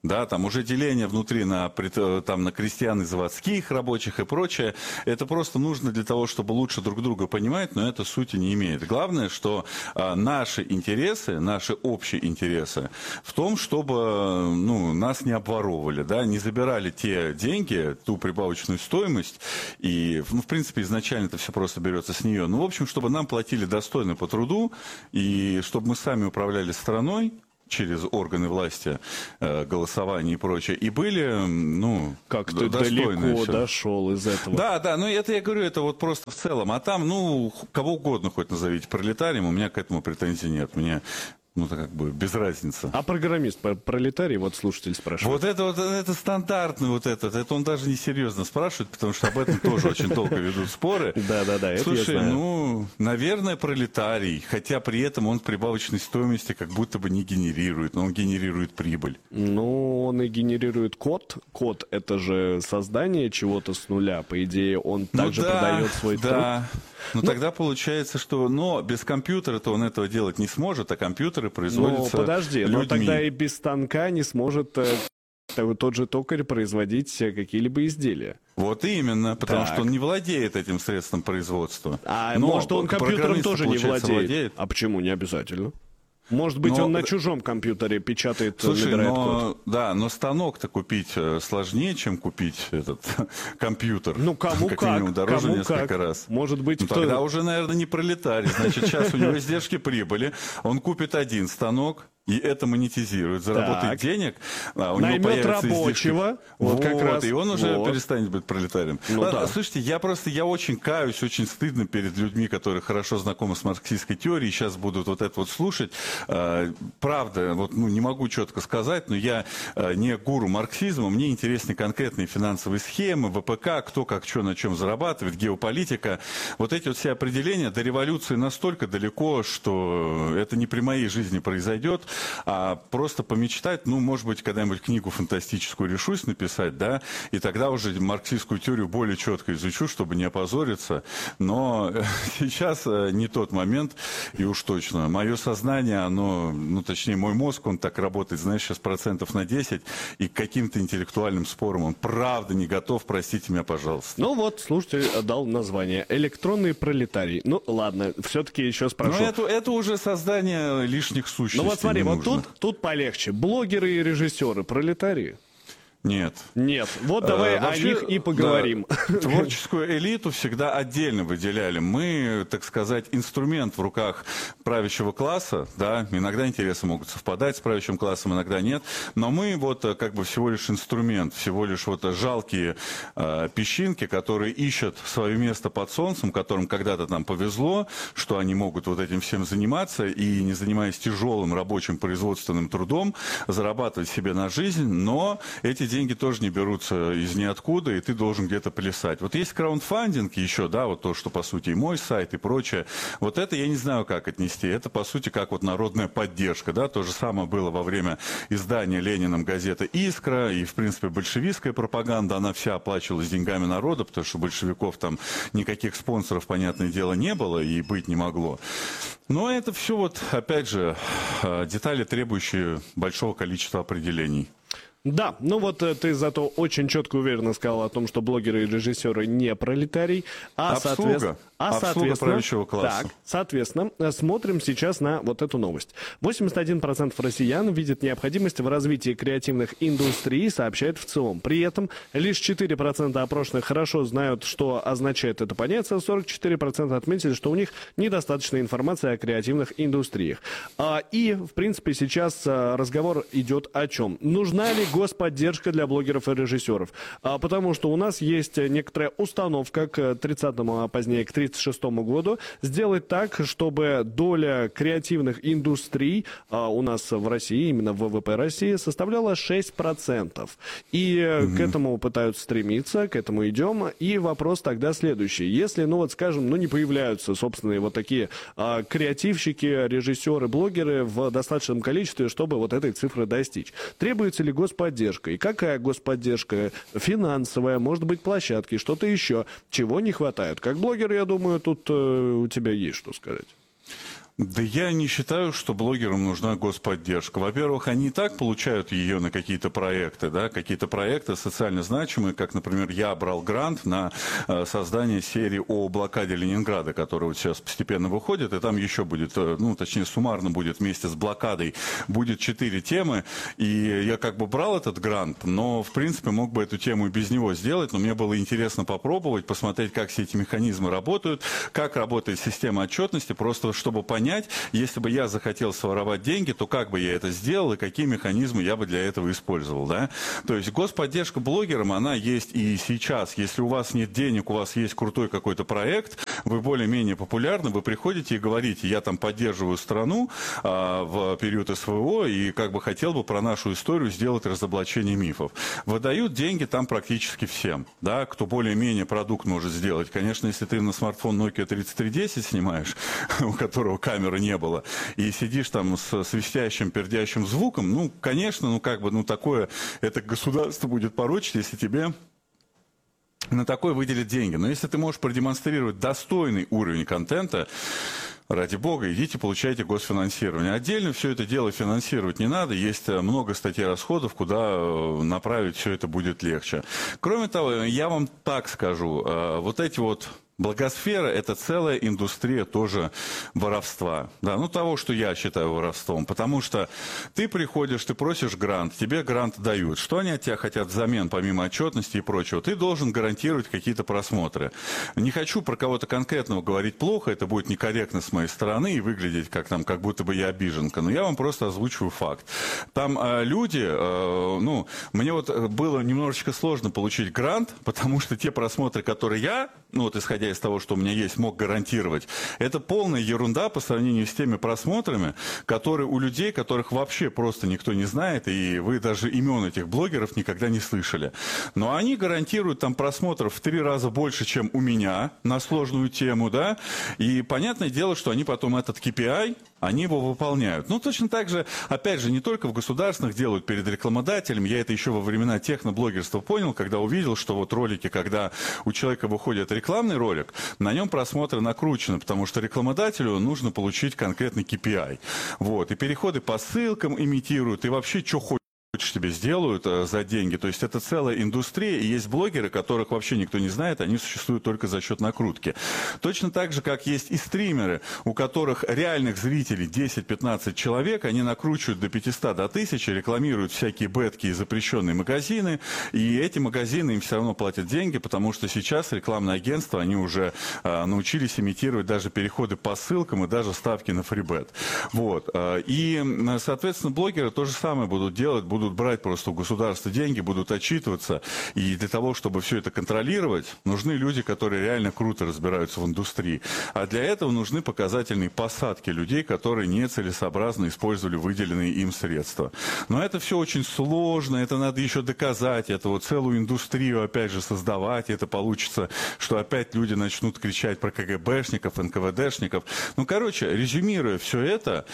Speaker 1: Да, там уже деление внутри на, там, на крестьян и заводских рабочих и прочее. Это просто нужно для того, чтобы лучше друг друга понимать, но это сути не имеет. Главное, что а, наши интересы, наши общие интересы в том, чтобы ну, нас не обворовывали, да, не забирали те деньги, ту прибавочную стоимость, и, ну, в принципе, изначально это все просто берется с нее. Ну, в общем, чтобы нам платили достойно по труду, и чтобы мы сами управляли страной, через органы власти, э, голосование и прочее, и были, ну,
Speaker 2: как ты далеко все. Дошел из этого.
Speaker 1: Да, да, ну это я говорю, это вот просто в целом. А там, ну, кого угодно хоть назовите пролетарием, у меня к этому претензий нет. Мне... Ну, это как бы без разницы.
Speaker 2: А программист пролетарий, вот слушатель спрашивает.
Speaker 1: Вот это вот, это стандартный вот этот, это он даже не серьезно спрашивает, потому что об этом тоже очень долго ведут споры.
Speaker 2: Да-да-да, это я
Speaker 1: Слушай,
Speaker 2: знаю.
Speaker 1: ну, наверное, пролетарий, хотя при этом он прибавочной стоимости как будто бы не генерирует, но он генерирует прибыль.
Speaker 2: Ну, он и генерирует код. Код — это же создание чего-то с нуля. По идее, он также
Speaker 1: ну, да,
Speaker 2: продает свой
Speaker 1: да.
Speaker 2: труд.
Speaker 1: Ну,
Speaker 2: ну,
Speaker 1: тогда получается, что... Но без компьютера-то он этого делать не сможет, а компьютеры производятся
Speaker 2: Ну, подожди,
Speaker 1: людьми.
Speaker 2: но тогда и без станка не сможет э, тот же токарь производить какие-либо изделия.
Speaker 1: Вот именно, потому
Speaker 2: так.
Speaker 1: что он не владеет этим средством производства.
Speaker 2: А
Speaker 1: но
Speaker 2: может, он компьютером тоже не владеет?
Speaker 1: владеет?
Speaker 2: А почему не обязательно? Может быть,
Speaker 1: но...
Speaker 2: он на чужом компьютере печатает,
Speaker 1: Слушай,
Speaker 2: набирает
Speaker 1: но,
Speaker 2: код.
Speaker 1: Да, но станок-то купить сложнее, чем купить этот компьютер.
Speaker 2: Ну, кому
Speaker 1: как.
Speaker 2: как,
Speaker 1: минимум дороже
Speaker 2: кому
Speaker 1: несколько
Speaker 2: как.
Speaker 1: раз.
Speaker 2: Может быть,
Speaker 1: ну,
Speaker 2: кто...
Speaker 1: Тогда уже, наверное, не пролетарий. Значит, сейчас у него издержки прибыли. Он купит один станок, и это монетизирует, заработает так. денег, а у
Speaker 2: наймет
Speaker 1: него появится
Speaker 2: рабочего,
Speaker 1: издержки.
Speaker 2: вот,
Speaker 1: вот
Speaker 2: как раз.
Speaker 1: И он уже
Speaker 2: вот.
Speaker 1: перестанет быть пролетарием.
Speaker 2: Ну,
Speaker 1: Ладно,
Speaker 2: да.
Speaker 1: Слушайте, я просто, я очень каюсь, очень стыдно перед людьми, которые хорошо знакомы с марксистской теорией, сейчас будут вот это вот слушать. Правда, вот, ну, не могу четко сказать, но я не гуру марксизма, мне интересны конкретные финансовые схемы, ВПК, кто как что на чем зарабатывает, геополитика. Вот эти вот все определения до революции настолько далеко, что это не при моей жизни произойдет, а просто помечтать, ну, может быть, когда-нибудь книгу фантастическую решусь написать, да, и тогда уже марксистскую теорию более четко изучу, чтобы не опозориться, но сейчас не тот момент, и уж точно. Мое сознание, оно, ну, точнее, мой мозг, он так работает, знаешь, сейчас процентов на десять, и к каким-то интеллектуальным спорам он правда не готов, простите меня, пожалуйста.
Speaker 2: Ну вот, слушатель дал название «Электронный пролетарий». Ну, ладно, все-таки еще спрошу.
Speaker 1: Но это, это уже создание лишних сущностей.
Speaker 2: Ну вот смотри, вот
Speaker 1: нужно.
Speaker 2: тут, тут полегче. Блогеры и режиссеры пролетарии?
Speaker 1: Нет.
Speaker 2: Нет. Вот давай а, вообще, о них и поговорим.
Speaker 1: Да, творческую элиту всегда отдельно выделяли. Мы, так сказать, инструмент в руках правящего класса, да, иногда интересы могут совпадать с правящим классом, иногда нет, но мы вот как бы всего лишь инструмент, всего лишь вот жалкие э, песчинки, которые ищут свое место под солнцем, которым когда-то там повезло, что они могут вот этим всем заниматься и, не занимаясь тяжелым рабочим производственным трудом, зарабатывать себе на жизнь, но эти деньги тоже не берутся из ниоткуда, и ты должен где-то плясать. Вот есть краундфандинг еще, да, вот то, что, по сути, и мой сайт, и прочее. Вот это я не знаю, как отнести. Это, по сути, как вот народная поддержка, да. То же самое было во время издания Лениным газеты «Искра», и, в принципе, большевистская пропаганда, она вся оплачивалась деньгами народа, потому что большевиков там никаких спонсоров, понятное дело, не было и быть не могло. Но это все вот, опять же, детали, требующие большого количества определений.
Speaker 2: Да, ну вот ты зато очень четко и уверенно сказал о том, что блогеры и режиссеры не пролетарий, а,
Speaker 1: Обслуга.
Speaker 2: соответственно, а
Speaker 1: Обслуга правящего класса.
Speaker 2: Так, соответственно, смотрим сейчас на вот эту новость. восемьдесят один процент россиян видят необходимость в развитии креативных индустрий, сообщает ВЦИОМ. При этом лишь четыре процента опрошенных хорошо знают, что означает это понятие, сорок четыре процента отметили, что у них недостаточно информации о креативных индустриях. И, в принципе, сейчас разговор идет о чем? Нужна ли господдержка для блогеров и режиссеров? А, потому что у нас есть некоторая установка к тридцатому, а позднее к тридцать шестому году сделать так, чтобы доля креативных индустрий а, у нас в России, именно в ВВП России, составляла шесть процентов. И mm-hmm. к этому пытаются стремиться, к этому идем. И вопрос тогда следующий. Если, ну вот скажем, ну не появляются собственные вот такие а, креативщики, режиссеры, блогеры в достаточном количестве, чтобы вот этой цифры достичь, требуется ли господдержка? Поддержка. И какая господдержка? Финансовая, может быть, площадки, что-то еще. Чего не хватает? Как блогер, я думаю, тут э, у тебя есть что сказать.
Speaker 1: Да я не считаю, что блогерам нужна господдержка. Во-первых, они и так получают ее на какие-то проекты, да, какие-то проекты социально значимые, как, например, я брал грант на э, создание серии о блокаде Ленинграда, которая вот сейчас постепенно выходит, и там еще будет, э, ну, точнее, суммарно будет вместе с блокадой, будет четыре темы, и я как бы брал этот грант, но, в принципе, мог бы эту тему и без него сделать, но мне было интересно попробовать, посмотреть, как все эти механизмы работают, как работает система отчетности, просто чтобы понять, если бы я захотел своровать деньги, то как бы я это сделал и какие механизмы я бы для этого использовал, да? То есть господдержка блогерам, она есть и сейчас. Если у вас нет денег, у вас есть крутой какой-то проект, вы более-менее популярны, вы приходите и говорите, я там поддерживаю страну а, в период эс вэ о и как бы хотел бы про нашу историю сделать разоблачение мифов. Выдают деньги там практически всем, да, кто более-менее продукт может сделать. Конечно, если ты на смартфон Nokia тридцать три десять снимаешь, у которого камеры не было, и сидишь там с свистящим, пердящим звуком, ну, конечно, ну, как бы, ну, такое, это государство будет порочить, если тебе на такое выделят деньги. Но если ты можешь продемонстрировать достойный уровень контента, ради бога, идите, получайте госфинансирование. Отдельно все это дело финансировать не надо. Есть много статей расходов, куда направить все это будет легче. Кроме того, я вам так скажу, вот эти вот... Благосфера – это целая индустрия тоже воровства. Да, ну, того, что я считаю воровством. Потому что ты приходишь, ты просишь грант, тебе грант дают. Что они от тебя хотят взамен, помимо отчетности и прочего? Ты должен гарантировать какие-то просмотры. Не хочу про кого-то конкретного говорить плохо, это будет некорректно с моей стороны и выглядеть как, там, как будто бы я обиженка. Но я вам просто озвучиваю факт. Там э, люди, э, ну, мне вот было немножечко сложно получить грант, потому что те просмотры, которые я, ну, вот исходя из того, что у меня есть, мог гарантировать. Это полная ерунда по сравнению с теми просмотрами, которые у людей, которых вообще просто никто не знает, и вы даже имен этих блогеров никогда не слышали. Но они гарантируют там просмотров в три раза больше, чем у меня на сложную тему, да, и понятное дело, что они потом этот кей пи ай, они его выполняют. Ну, точно так же, опять же, не только в государственных делают перед рекламодателем, я это еще во времена техноблогерства понял, когда увидел, что вот ролики, когда у человека выходит рекламный ролик, на нем просмотры накручены, потому что рекламодателю нужно получить конкретный кей пи ай. Вот. И переходы по ссылкам имитируют, и вообще, что хочешь тебе сделают а, за деньги. То есть это целая индустрия, и есть блогеры, которых вообще никто не знает, они существуют только за счет накрутки. Точно так же, как есть и стримеры, у которых реальных зрителей десять-пятнадцать человек, они накручивают до пятисот, до тысячи, рекламируют всякие бетки и запрещенные магазины, и эти магазины им все равно платят деньги, потому что сейчас рекламные агентства, они уже а, научились имитировать даже переходы по ссылкам и даже ставки на фрибет. Вот. А, и, соответственно, блогеры то же самое будут делать, будут будут брать просто у государства деньги, будут отчитываться. И для того, чтобы все это контролировать, нужны люди, которые реально круто разбираются в индустрии. А для этого нужны показательные посадки людей, которые нецелесообразно использовали выделенные им средства. Но это все очень сложно, это надо еще доказать, это вот целую индустрию опять же создавать, это получится, что опять люди начнут кричать про ка гэ бэшников, эн ка вэ дэшников. Ну, короче, резюмируя все это,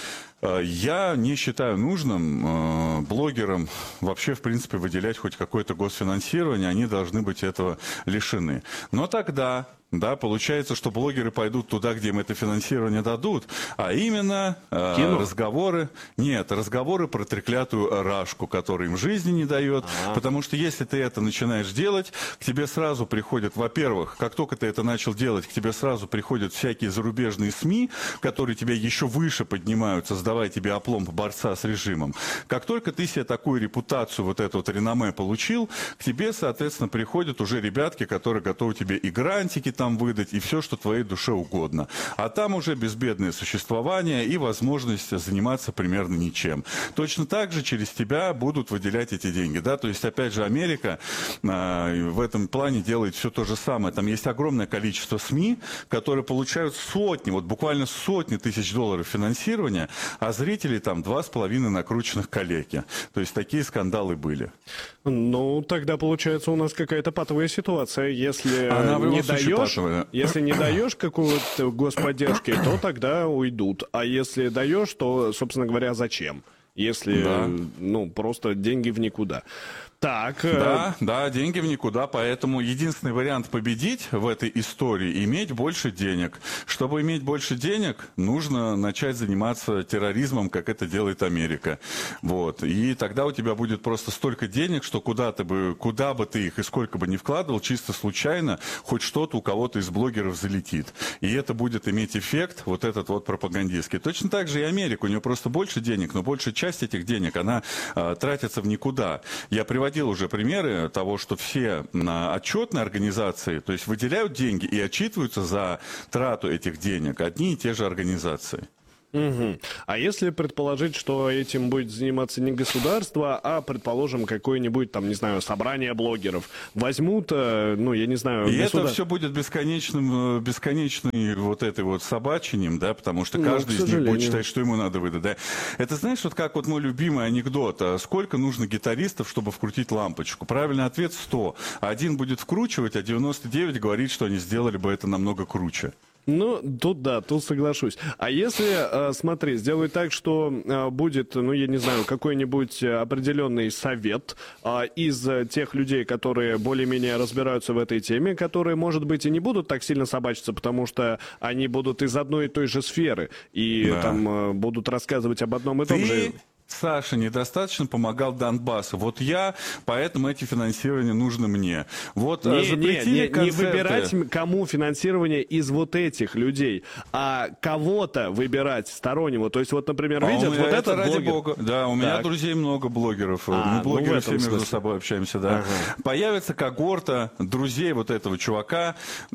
Speaker 1: я не считаю нужным блогерам вообще, в принципе, выделять хоть какое-то госфинансирование, они должны быть этого лишены. Но тогда... Да, получается, что блогеры пойдут туда, где им это финансирование дадут, а именно э, разговоры, нет, разговоры про треклятую рашку, которая им жизни не дает, А-а-а. Потому что если ты это начинаешь делать, к тебе сразу приходят, во-первых, как только ты это начал делать, к тебе сразу приходят всякие зарубежные СМИ, которые тебя еще выше поднимают, создавая тебе опломб борца с режимом. Как только ты себе такую репутацию, вот это вот реноме получил, к тебе, соответственно, приходят уже ребятки, которые готовы тебе и грантики там выдать, и все, что твоей душе угодно. А там уже безбедное существование и возможность заниматься примерно ничем. Точно так же через тебя будут выделять эти деньги. Да? То есть, опять же, Америка а, в этом плане делает все то же самое. Там есть огромное количество СМИ, которые получают сотни, вот буквально сотни тысяч долларов финансирования, а зрителей там два с половиной накрученных коллеги. То есть, такие скандалы были.
Speaker 2: Ну, тогда получается у нас какая-то патовая ситуация. Если Она не даешь, патовая. Если не даешь какую-то господдержки, то тогда уйдут. А если даешь, то, собственно говоря, зачем? Если, да. ну, просто деньги в никуда. Так.
Speaker 1: Да, да, деньги в никуда, поэтому единственный вариант победить в этой истории – иметь больше денег. Чтобы иметь больше денег, нужно начать заниматься терроризмом, как это делает Америка. Вот. И тогда у тебя будет просто столько денег, что куда, ты бы, куда бы ты их и сколько бы ни вкладывал, чисто случайно хоть что-то у кого-то из блогеров залетит. И это будет иметь эффект, вот этот вот пропагандистский. Точно так же и Америка, у нее просто больше денег, но большая часть этих денег, она а, тратится в никуда. Я приводил уже примеры того, что все отчетные организации, то есть выделяют деньги и отчитываются за трату этих денег одни и те же организации.
Speaker 2: Угу. А если предположить, что этим будет заниматься не государство, а, предположим, какое-нибудь, там, не знаю, собрание блогеров, возьмут, ну, я не знаю...
Speaker 1: И
Speaker 2: государ...
Speaker 1: это все будет бесконечным, бесконечным вот этой вот собачением, да, потому что каждый
Speaker 2: ну,
Speaker 1: из них будет считать, что ему надо выдать, да. Это, знаешь, вот как вот мой любимый анекдот, а сколько нужно гитаристов, чтобы вкрутить лампочку? Правильный ответ — сто. Один будет вкручивать, а девяносто девять говорит, что они сделали бы это намного круче.
Speaker 2: Ну, тут да, тут соглашусь. А если, э, смотри, сделать так, что э, будет, ну, я не знаю, какой-нибудь определенный совет э, из тех людей, которые более-менее разбираются в этой теме, которые, может быть, и не будут так сильно собачиться, потому что они будут из одной и той же сферы, и
Speaker 1: да.
Speaker 2: там э, будут рассказывать об одном и том
Speaker 1: Ты...
Speaker 2: же...
Speaker 1: Саша недостаточно помогал Донбассу. Вот я, поэтому эти финансирования нужны мне. Вот
Speaker 2: не,
Speaker 1: запретили
Speaker 2: не, не, не выбирать, кому финансирование из вот этих людей, а кого-то выбирать стороннего. То есть, вот, например,
Speaker 1: а
Speaker 2: видят, вот
Speaker 1: это
Speaker 2: этот
Speaker 1: ради
Speaker 2: блогер.
Speaker 1: Бога. Да, у меня
Speaker 2: так.
Speaker 1: друзей много блогеров.
Speaker 2: А,
Speaker 1: Мы блогеры
Speaker 2: ну,
Speaker 1: все между
Speaker 2: смысле.
Speaker 1: собой общаемся, да. Ага. Появится когорта друзей вот этого чувака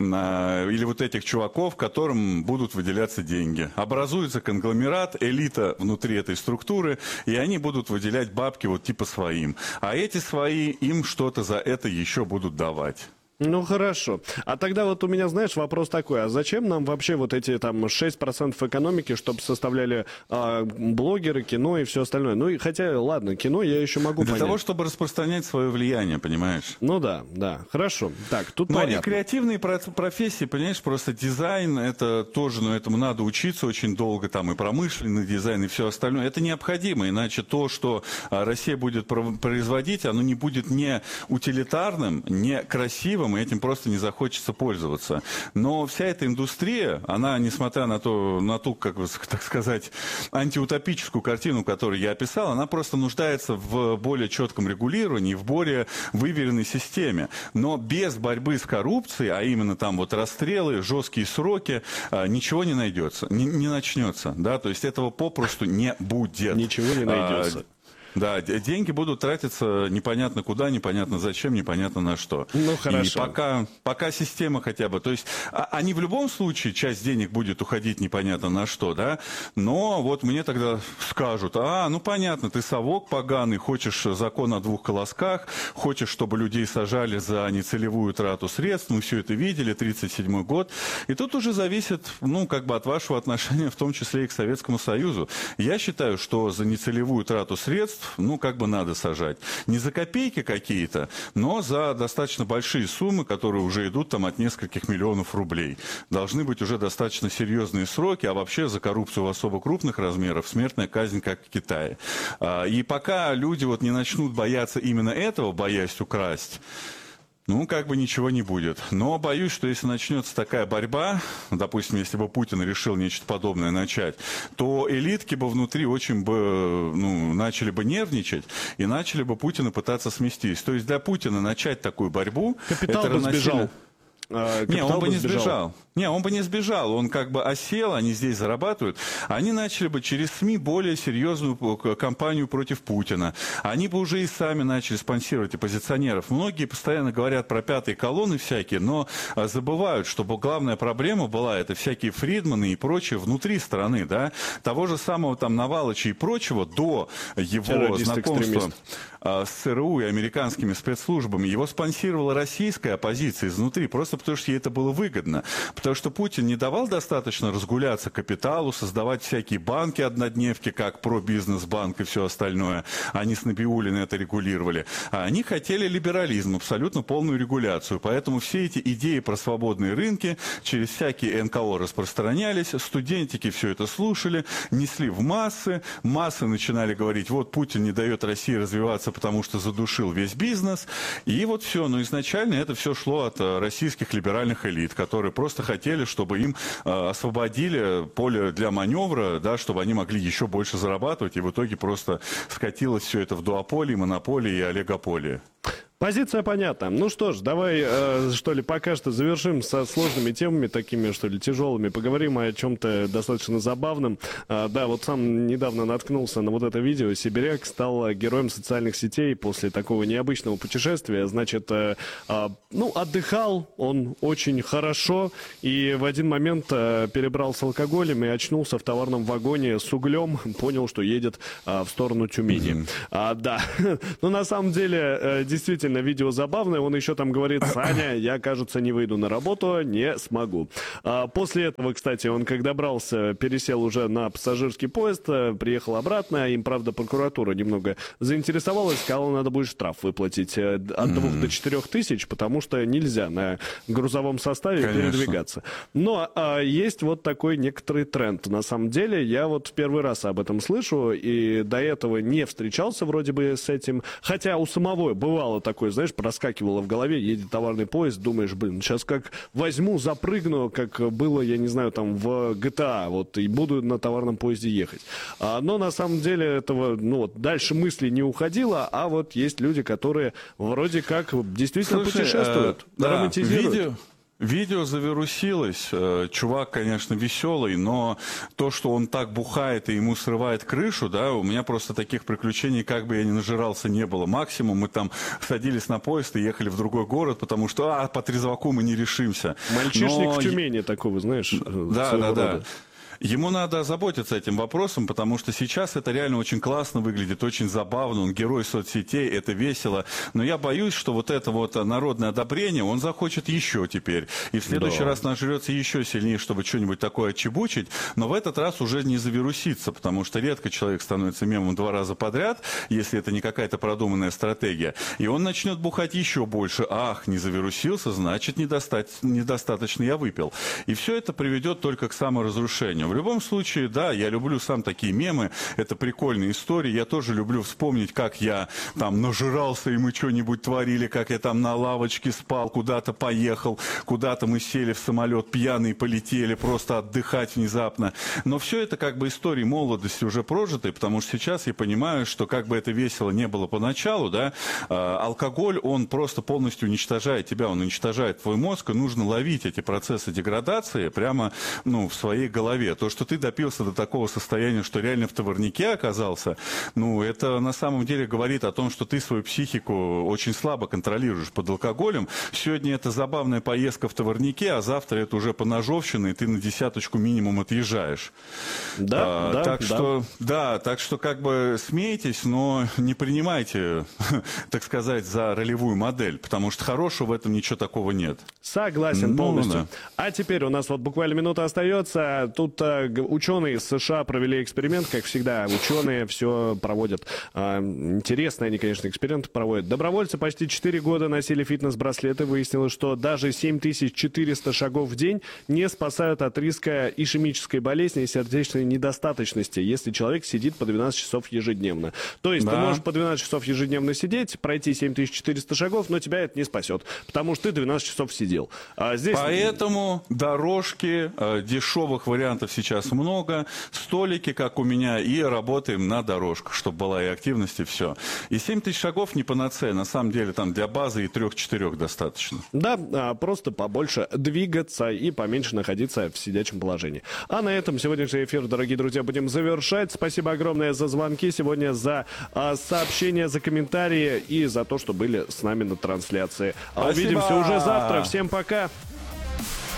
Speaker 1: а, или вот этих чуваков, которым будут выделяться деньги. Образуется конгломерат, элита внутри этой структуры, и они будут выделять бабки вот типа своим. А эти свои им что-то за это еще будут давать.
Speaker 2: Ну, хорошо. А тогда вот у меня, знаешь, вопрос такой. А зачем нам вообще вот эти там шесть процентов экономики, чтобы составляли а, блогеры, кино и все остальное? Ну, и хотя, ладно, кино я еще могу
Speaker 1: Для
Speaker 2: понять.
Speaker 1: того, чтобы распространять свое влияние, понимаешь?
Speaker 2: Ну да, да. Хорошо. Так, тут
Speaker 1: но
Speaker 2: понятно.
Speaker 1: И креативные профессии, понимаешь, просто дизайн, это тоже, но этому надо учиться очень долго, там и промышленный дизайн, и все остальное. Это необходимо, иначе то, что Россия будет производить, оно не будет не утилитарным, не красивым, и этим просто не захочется пользоваться. Но вся эта индустрия, она, несмотря на, то, на ту, как бы, так сказать, антиутопическую картину, которую я описал, она просто нуждается в более четком регулировании, в более выверенной системе. Но без борьбы с коррупцией, а именно там вот расстрелы, жесткие сроки, ничего не найдется, не, не начнется. Да? То есть этого попросту не будет.
Speaker 2: Ничего не найдется. А,
Speaker 1: Да, деньги будут тратиться непонятно куда, непонятно зачем, непонятно на что.
Speaker 2: Ну, хорошо.
Speaker 1: И пока, пока система хотя бы... То есть они в любом случае, часть денег будет уходить непонятно на что, да? Но вот мне тогда скажут, а, ну понятно, ты совок поганый, хочешь закон о двух колосках, хочешь, чтобы людей сажали за нецелевую трату средств, мы все это видели, тридцать седьмой год. И тут уже зависит, ну, как бы от вашего отношения, в том числе и к Советскому Союзу. Я считаю, что за нецелевую трату средств ну, как бы надо сажать. Не за копейки какие-то, но за достаточно большие суммы, которые уже идут там от нескольких миллионов рублей. Должны быть уже достаточно серьезные сроки, а вообще за коррупцию в особо крупных размерах смертная казнь, как в Китае. И пока люди вот не начнут бояться именно этого, боясь украсть, ну, как бы ничего не будет. Но боюсь, что если начнется такая борьба, допустим, если бы Путин решил нечто подобное начать, то элитки бы внутри очень бы, ну, начали бы нервничать и начали бы Путина пытаться сместить. То есть для Путина начать такую борьбу...
Speaker 2: Капитал бы сбежал.
Speaker 1: А, не, он бы не сбежал. сбежал. Не, он бы не сбежал. Он как бы осел, они здесь зарабатывают. Они начали бы через СМИ более серьезную кампанию против Путина. Они бы уже и сами начали спонсировать оппозиционеров. Многие постоянно говорят про пятые колонны всякие, но забывают, что главная проблема была это всякие Фридманы и прочее внутри страны, да. Того же самого там Навалыча и прочего до его знакомства с ЦРУ и американскими спецслужбами. Его спонсировала российская оппозиция изнутри, просто потому что ей это было выгодно. Потому что Путин не давал достаточно разгуляться капиталу, создавать всякие банки-однодневки, как пробизнес-банк и все остальное. Они с Набиуллиным это регулировали. А они хотели либерализм, абсолютно полную регуляцию. Поэтому все эти идеи про свободные рынки через всякие эн ка о распространялись, студентики все это слушали, несли в массы, массы начинали говорить, вот Путин не дает России развиваться потому что задушил весь бизнес. И вот все. Но изначально это все шло от российских либеральных элит, которые просто хотели, чтобы им освободили поле для маневра, да, чтобы они могли еще больше зарабатывать. И в итоге просто скатилось все это в дуополии, монополии и олигополии.
Speaker 2: Позиция понятна. Ну что ж, давай, э, что ли, пока что завершим со сложными темами, такими, что ли, тяжелыми. Поговорим о чем-то достаточно забавном. А, да, вот сам недавно наткнулся на вот это видео. Сибиряк стал героем социальных сетей после такого необычного путешествия. Значит, э, э, ну, отдыхал он очень хорошо и в один момент э, перебрался алкоголем и очнулся в товарном вагоне с углем. Понял, что едет э, в сторону Тюмени. Mm-hmm. А, да, ну, на самом деле, э, действительно, видео забавное. Он еще там говорит: Саня, я, кажется, не выйду на работу, не смогу. А после этого, кстати, он, как добрался, пересел уже на пассажирский поезд, приехал обратно. Им, правда, прокуратура немного заинтересовалась, сказала, надо будет штраф выплатить от двух mm-hmm. до четырех тысяч, потому что нельзя на грузовом составе Конечно. передвигаться. Но а, есть вот такой некоторый тренд. На самом деле, я вот в первый раз об этом слышу, и до этого не встречался вроде бы с этим. Хотя у самого бывало такое, такое, знаешь, проскакивало в голове, едет товарный поезд, думаешь, блин, сейчас как возьму, запрыгну, как было, я не знаю, там в джи ти эй, вот, и буду на товарном поезде ехать. А, но на самом деле этого, ну, вот, дальше мысли не уходило, а вот есть люди, которые вроде как действительно Слушай, путешествуют,
Speaker 1: э,
Speaker 2: романтизируют.
Speaker 1: Да, видео... Видео завирусилось, чувак, конечно, веселый, но то, что он так бухает и ему срывает крышу, да, у меня просто таких приключений, как бы я ни нажирался, не было. Максимум мы там садились на поезд и ехали в другой город, потому что, а, по трезваку мы не решимся.
Speaker 2: Мальчишник
Speaker 1: но...
Speaker 2: в Тюмени такого, знаешь,
Speaker 1: да, да,
Speaker 2: рода.
Speaker 1: да. Ему надо озаботиться этим вопросом, потому что сейчас это реально очень классно выглядит, очень забавно, он герой соцсетей, это весело. Но я боюсь, что вот это вот народное одобрение, он захочет еще теперь. И в следующий да. раз нажрется еще сильнее, чтобы что-нибудь такое отчебучить. Но в этот раз уже не завирусится, потому что редко человек становится мемом два раза подряд, если это не какая-то продуманная стратегия. И он начнет бухать еще больше. Ах, не завирусился, значит, недоста... недостаточно я выпил. И все это приведет только к саморазрушению. В любом случае, да, я люблю сам такие мемы, это прикольные истории, я тоже люблю вспомнить, как я там нажирался, и мы что-нибудь творили, как я там на лавочке спал, куда-то поехал, куда-то мы сели в самолет, пьяные полетели, просто отдыхать внезапно. Но все это как бы истории молодости уже прожитые, потому что сейчас я понимаю, что как бы это весело не было поначалу, да, э, алкоголь, он просто полностью уничтожает тебя, он уничтожает твой мозг, и нужно ловить эти процессы деградации прямо, ну, в своей голове. То, что ты допился до такого состояния, что реально в товарнике оказался, ну, это на самом деле говорит о том, что ты свою психику очень слабо контролируешь под алкоголем. Сегодня это забавная поездка в товарнике, а завтра это уже поножовщина, и ты на десяточку минимум отъезжаешь.
Speaker 2: Да,
Speaker 1: а,
Speaker 2: да,
Speaker 1: так
Speaker 2: да.
Speaker 1: что, да, так что как бы смейтесь, но не принимайте, так сказать, за ролевую модель, потому что хорошего в этом ничего такого нет.
Speaker 2: Согласен
Speaker 1: ну,
Speaker 2: полностью.
Speaker 1: Да.
Speaker 2: А теперь у нас вот буквально минута остается. Тут ученые из США провели эксперимент, как всегда, ученые все проводят. Интересные они, конечно, эксперименты проводят. Добровольцы почти четыре года носили фитнес-браслеты. Выяснилось, что даже семь тысяч четыреста шагов в день не спасают от риска ишемической болезни и сердечной недостаточности, если человек сидит по двенадцать часов ежедневно. То есть да. ты можешь по двенадцать часов ежедневно сидеть, пройти семь тысяч четыреста шагов, но тебя это не спасет, потому что ты двенадцать часов сидел. А здесь...
Speaker 1: Поэтому дорожки, дешевых вариантов сейчас много, столики, как у меня, и работаем на дорожках, чтобы была и активность, и все. И семь тысяч шагов не панацея, на самом деле там для базы и трех-четырех достаточно.
Speaker 2: Да, просто побольше двигаться и поменьше находиться в сидячем положении. А на этом сегодняшний эфир, дорогие друзья, будем завершать. Спасибо огромное за звонки сегодня, за а, сообщения, за комментарии и за то, что были с нами на трансляции. А увидимся уже завтра. Всем пока!